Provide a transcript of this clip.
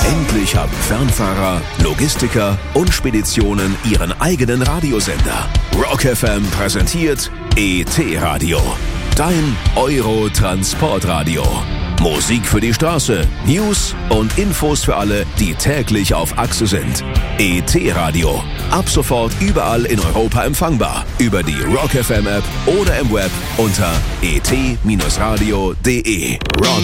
Endlich haben Fernfahrer, Logistiker und Speditionen ihren eigenen Radiosender. Rock FM präsentiert ET Radio. Dein Euro-Transportradio. Musik für die Straße, News und Infos für alle, die täglich auf Achse sind. ET Radio. Ab sofort überall in Europa empfangbar. Über die Rock FM App oder im Web unter et-radio.de. Rock